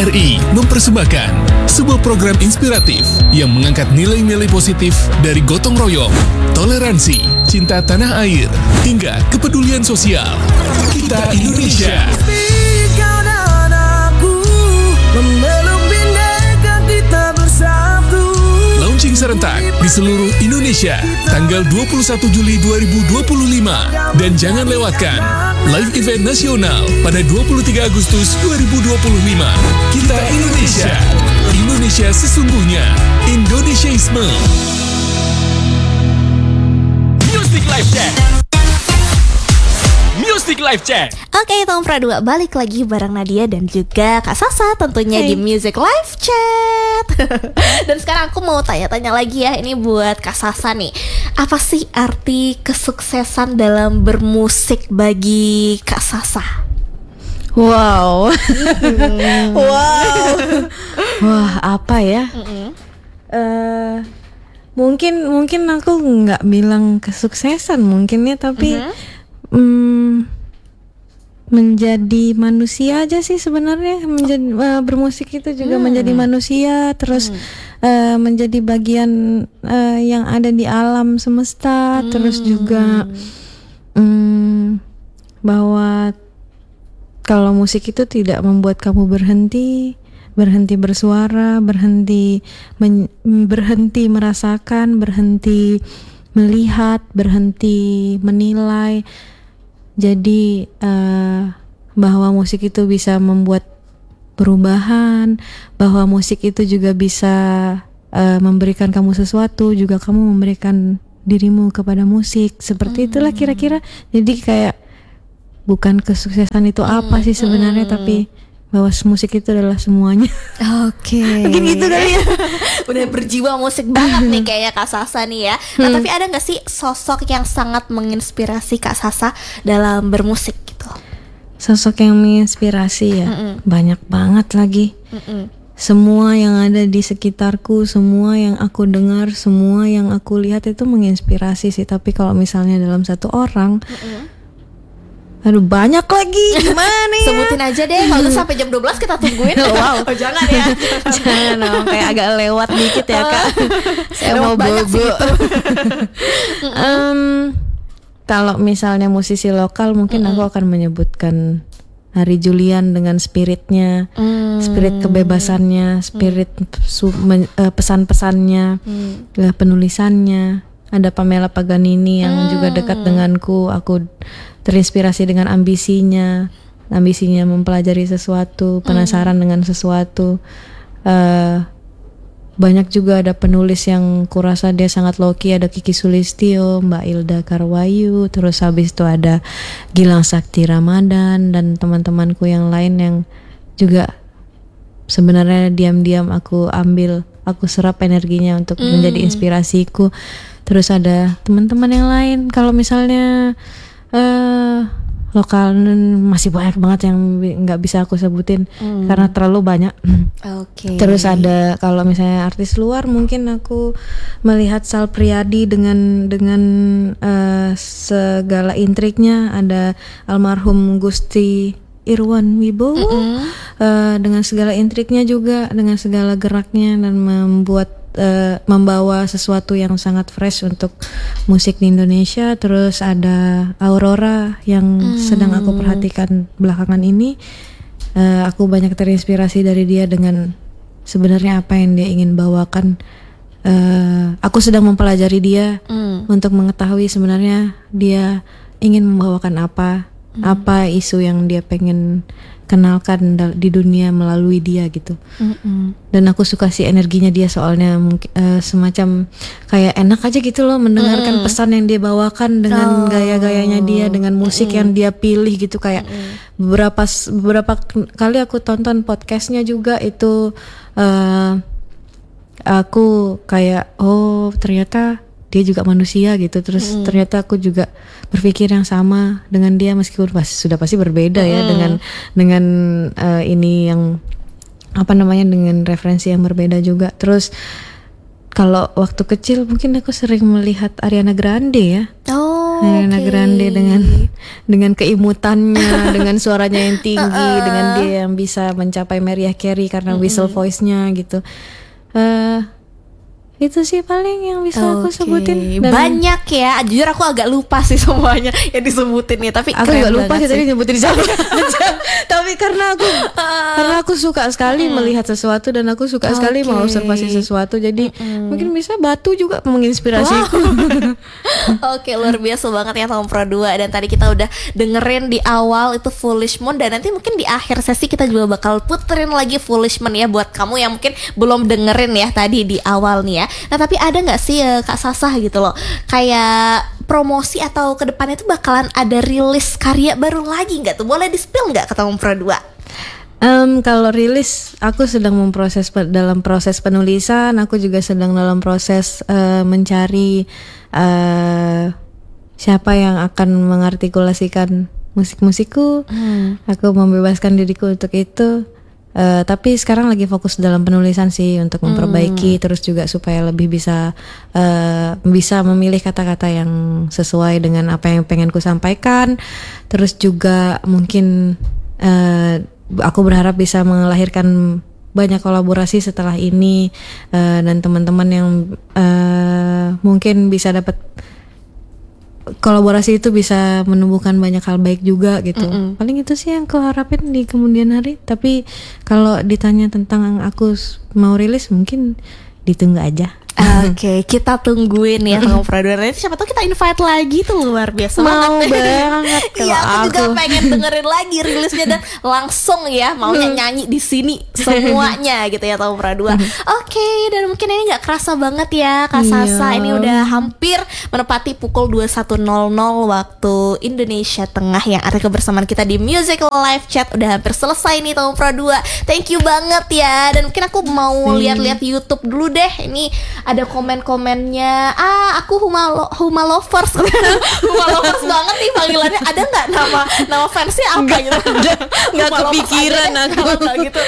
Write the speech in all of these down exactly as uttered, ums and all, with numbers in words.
R I mempersembahkan sebuah program inspiratif yang mengangkat nilai-nilai positif dari gotong royong, toleransi, cinta tanah air, hingga kepedulian sosial. Kita Indonesia. Launching serentak di seluruh Indonesia tanggal dua puluh satu Juli dua ribu dua puluh lima. Dan jangan lewatkan live event nasional pada dua puluh tiga Agustus dua ribu dua puluh lima. Kita Indonesia. Indonesia sesungguhnya. Indonesiaisme. Music Live Chat. Music Live Chat. Oke, Tompra dua balik lagi bareng Nadia dan juga Kak Sasa tentunya hey. di Music Live Chat. Dan sekarang aku mau tanya-tanya lagi ya, ini buat Kak Sasa nih. Apa sih arti kesuksesan dalam bermusik bagi Kak Sasa? Wow. Wow. Wah, apa ya? Uh, mungkin mungkin aku nggak bilang kesuksesan mungkinnya, tapi mm-hmm. um, menjadi manusia aja sih sebenarnya. Menjadi uh, bermusik itu juga hmm. menjadi manusia, terus hmm. uh, menjadi bagian uh, yang ada di alam semesta, hmm. terus juga um, bahwa kalau musik itu tidak membuat kamu berhenti, berhenti bersuara, berhenti men- berhenti merasakan, berhenti melihat, berhenti menilai. Jadi uh, bahwa musik itu bisa membuat perubahan, bahwa musik itu juga bisa uh, memberikan kamu sesuatu, juga kamu memberikan dirimu kepada musik. Seperti itulah kira-kira. Jadi kayak bukan kesuksesan itu apa sih sebenarnya, tapi bahwa musik itu adalah semuanya. Oke. Okay. Mungkin gitu kali ya. Udah berjiwa musik banget nih kayaknya Kak Sasa nih ya. Nah, hmm. tapi ada gak sih sosok yang sangat menginspirasi Kak Sasa dalam bermusik gitu? Sosok yang menginspirasi ya? Mm-mm. Banyak banget lagi. Mm-mm. Semua yang ada di sekitarku, semua yang aku dengar, semua yang aku lihat itu menginspirasi sih. Tapi kalau misalnya dalam satu orang, Mm-mm. aduh banyak lagi, gimana ya? Sebutin aja deh, kalau sampai jam dua belas kita tungguin. Wow. Oh, jangan ya. Jangan dong, kayak agak lewat dikit ya Kak. Saya mau bobo. um, Kalau misalnya musisi lokal mungkin mm-hmm. aku akan menyebutkan Hari Julian dengan spiritnya, mm. spirit kebebasannya, spirit su- men- uh, pesan-pesannya, mm. uh, penulisannya. Ada Pamela Paganini yang mm. juga dekat denganku. Aku terinspirasi dengan ambisinya, ambisinya mempelajari sesuatu, penasaran mm. dengan sesuatu. Uh, banyak juga ada penulis yang kurasa dia sangat low-key, ada Kiki Sulistyo, Mbak Ilda Karwayu, terus habis itu ada Gilang Sakti Ramadan dan teman-temanku yang lain yang juga sebenarnya diam-diam aku ambil, aku serap energinya untuk mm. menjadi inspirasiku. Terus ada teman-teman yang lain, kalau misalnya Uh, lokal masih banyak banget yang nggak bisa aku sebutin hmm. karena terlalu banyak. Oke. Okay. Terus ada kalau misalnya artis luar, mungkin aku melihat Sal Priadi dengan dengan uh, segala intriknya. Ada almarhum Gusti Irwan Wibowo mm-hmm. uh, dengan segala intriknya juga, dengan segala geraknya dan membuat Uh, membawa sesuatu yang sangat fresh untuk musik di Indonesia. Terus ada Aurora yang hmm. sedang aku perhatikan belakangan ini. Uh, aku banyak terinspirasi dari dia dengan sebenarnya apa yang dia ingin bawakan. Uh, aku sedang mempelajari dia hmm. untuk mengetahui sebenarnya dia ingin membawakan apa, hmm. apa isu yang dia pengen kenalkan di dunia melalui dia gitu. Mm-mm. Dan aku suka sih energinya dia, soalnya mungkin uh, semacam kayak enak aja gitu loh mendengarkan mm. pesan yang dia bawakan dengan oh. gaya-gayanya dia, dengan musik Mm-mm. yang dia pilih gitu. Kayak Mm-mm. beberapa beberapa kali aku tonton podcastnya juga itu, uh, aku kayak oh ternyata dia juga manusia gitu. Terus mm. ternyata aku juga berpikir yang sama dengan dia, meskipun pasti sudah pasti berbeda mm. ya dengan dengan uh, ini yang apa namanya dengan referensi yang berbeda juga. Terus kalau waktu kecil mungkin aku sering melihat Ariana Grande ya. Oh. Ariana Oke. Grande dengan dengan keimutannya, dengan suaranya yang tinggi, dengan dia yang bisa mencapai Mariah Carey karena whistle voice-nya gitu. Eh itu sih paling yang bisa aku Oke. sebutin. Dan Banyak ya. Jujur aku agak lupa sih semuanya yang disebutin nih, tapi aku keren juga lupa banget sih tadi nyebutin siapa. Tapi karena aku karena aku suka sekali melihat sesuatu dan aku suka sekali Oke. mengobservasi sesuatu. Jadi mungkin bisa batu juga menginspirasiku. Oke, luar biasa banget ya Tom Pro dua. Dan tadi kita udah dengerin di awal itu Foolish Moon, dan nanti mungkin di akhir sesi kita juga bakal puterin lagi Foolish Moon ya, buat kamu yang mungkin belum dengerin ya tadi di awal nih ya. Nah tapi ada gak sih uh, Kak Sasah gitu loh, kayak promosi atau kedepannya tuh bakalan ada rilis karya baru lagi gak tuh? Boleh di-spill gak ke Tom Pro dua? Um, kalau rilis, aku sedang memproses dalam proses penulisan. Aku juga sedang dalam proses uh, mencari uh, siapa yang akan mengartikulasikan musik-musikku. Hmm. Aku membebaskan diriku untuk itu. Uh, tapi sekarang lagi fokus dalam penulisan sih, untuk memperbaiki, hmm. terus juga supaya lebih bisa uh, bisa memilih kata-kata yang sesuai dengan apa yang pengen ku sampaikan. Terus juga mungkin uh, aku berharap bisa melahirkan banyak kolaborasi setelah ini, uh, dan teman-teman yang uh, mungkin bisa dapat kolaborasi itu bisa menumbuhkan banyak hal baik juga gitu. Mm-mm. Paling itu sih yang aku harapin di kemudian hari. Tapi kalau ditanya tentang aku mau rilis, mungkin ditunggu aja. Oke, okay, kita tungguin ya Tom Pro dua. Nanti siapa tahu kita invite lagi tuh, luar biasa mau banget. banget kalau Iya, aku, aku juga pengen dengerin lagi rilisnya dan langsung ya maunya nyanyi di sini semuanya gitu ya Tom Pro dua. Oke, okay, dan mungkin ini nggak kerasa banget ya Kak Sasa. Iya. Ini udah hampir menepati pukul dua puluh satu nol nol waktu Indonesia Tengah, yang ada kebersamaan kita di Music Live Chat udah hampir selesai nih Tom Pro dua. Thank you banget ya. Dan mungkin aku mau lihat-lihat YouTube dulu deh. Ini ada komen-komennya. Ah, aku Huma lo, Huma Lovers. Huma Lovers banget nih panggilannya. Ada nggak nama nama fansnya apa gitu? Nggak Huma Lovers kepikiran aja deh, aku. kalau nggak gitu.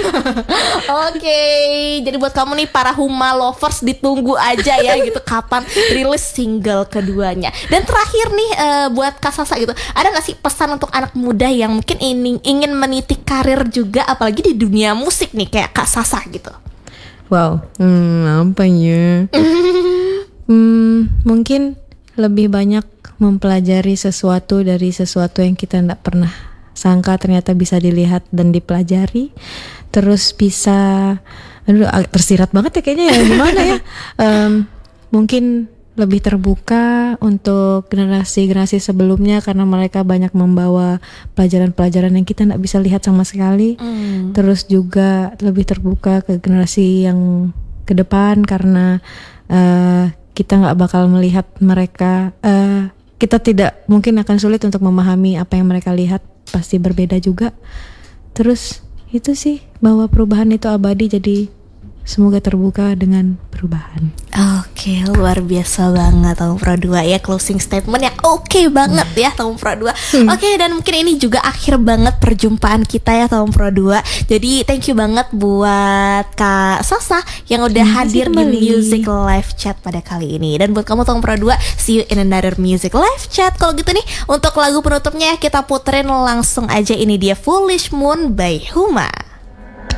Oke, jadi buat kamu nih para Huma Lovers, ditunggu aja ya gitu kapan rilis single keduanya. Dan terakhir nih uh, buat Kak Sasa gitu, ada nggak sih pesan untuk anak muda yang mungkin ingin ingin meniti karir juga, apalagi di dunia musik nih kayak Kak Sasa gitu? Wow, hmm, apa ya? hmm, mungkin lebih banyak mempelajari sesuatu dari sesuatu yang kita tidak pernah sangka ternyata bisa dilihat dan dipelajari. Terus bisa, aduh tersirat banget ya kayaknya ya, gimana ya? Um, mungkin lebih terbuka untuk generasi-generasi sebelumnya, karena mereka banyak membawa pelajaran-pelajaran yang kita tidak bisa lihat sama sekali. Mm. Terus juga lebih terbuka ke generasi yang ke depan, karena uh, kita nggak bakal melihat mereka, uh, kita tidak mungkin akan sulit untuk memahami apa yang mereka lihat, pasti berbeda juga. Terus itu sih, bahwa perubahan itu abadi, jadi semoga terbuka dengan perubahan. Oke, luar biasa banget Tom Pro dua ya, closing statement yang oke okay banget ya Tom Pro dua. Hmm. Oke, okay, dan mungkin ini juga akhir banget perjumpaan kita ya Tom Pro dua. Jadi thank you banget buat Kak Sasa yang udah hmm, hadir di Music Live Chat pada kali ini. Dan buat kamu Tom Pro dua, see you in another Music Live Chat. Kalau gitu nih, untuk lagu penutupnya kita puterin langsung aja, ini dia Foolish Moon by Huma.